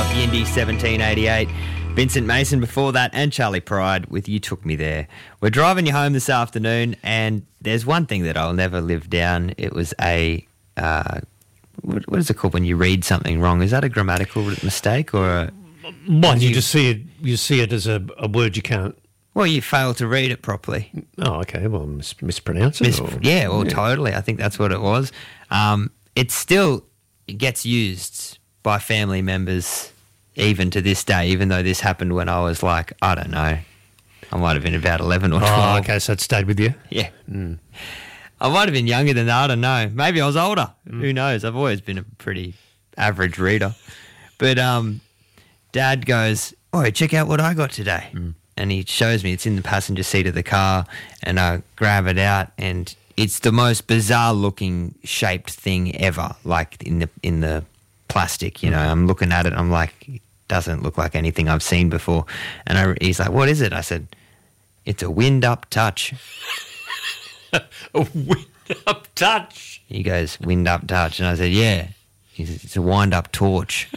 Yindi 1788. Vincent Mason before that, and Charlie Pride with You Took Me There. We're driving you home this afternoon, and there's one thing that I'll never live down. It was a, what is it called when you read something wrong? Is that a grammatical mistake or a... One, you just see it as a word you can't... Well, you fail to read it properly. Oh, okay. Well, mispronounce it? Totally. I think that's what it was. It still gets used by family members even to this day, even though this happened when I was like, I don't know, I might have been about 11 or 12. Oh, okay, so it stayed with you? Yeah. I might have been younger than that, I don't know. Maybe I was older. Who knows? I've always been a pretty average reader. But Dad goes, "Oh, check out what I got today." And he shows me, it's in the passenger seat of the car, and I grab it out, and it's the most bizarre looking shaped thing ever, like in the plastic, you know. I'm looking at it, I'm like, it doesn't look like anything I've seen before. And he's like, "What is it?" I said, "It's a wind-up touch." A wind-up touch? He goes, "Wind-up touch?" And I said, "Yeah." He says, "It's a wind-up torch."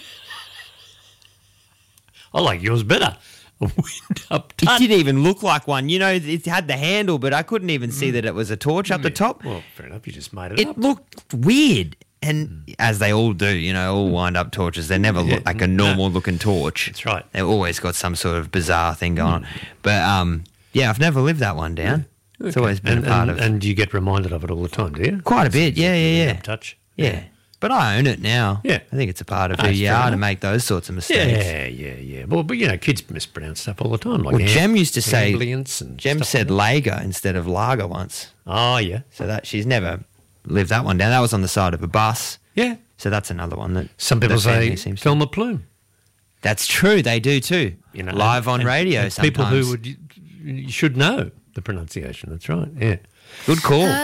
I like yours better. A wind-up touch. It didn't even look like one. You know, it had the handle, but I couldn't even see that it was a torch up the top. Well, fair enough. You just made it up. It looked weird. And as they all do, you know, all wind-up torches, they never look like a normal-looking torch. That's right. They've always got some sort of bizarre thing going on. But, yeah, I've never lived that one down. Okay. It's always been a part of... And you get reminded of it all the time, do you? Quite a bit, yeah. Touch. Yeah. But I own it now. Yeah. I think it's a part of who you are to make those sorts of mistakes. Yeah. Well, but, you know, kids mispronounce stuff all the time. Like Jem used to say... and Jem said lager instead of lager once. Oh, yeah. So that she's never lived that one down. That was on the side of a bus. Yeah. So that's another one that... Some people say seems Thelma Plume. That's true. They do too. You know, live on radio sometimes. People who you should know the pronunciation. That's right, yeah. Good call.